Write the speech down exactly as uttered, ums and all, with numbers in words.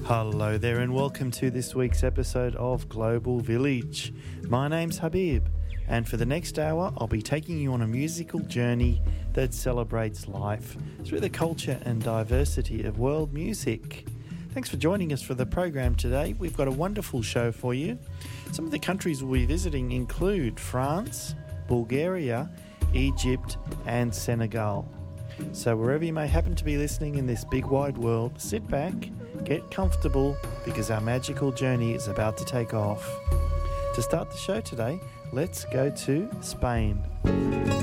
Hello there and welcome to this week's episode of Global Village. My name's Habib, and for the next hour I'll be taking you on a musical journey that celebrates life through the culture and diversity of world music. Thanks for joining us for the program today. We've got a wonderful show for you. Some of the countries we'll be visiting include France, Bulgaria, Egypt and Senegal. So wherever you may happen to be listening in this big wide world, sit back, get comfortable, because our magical journey is about to take off. To start the show today, let's go to Spain.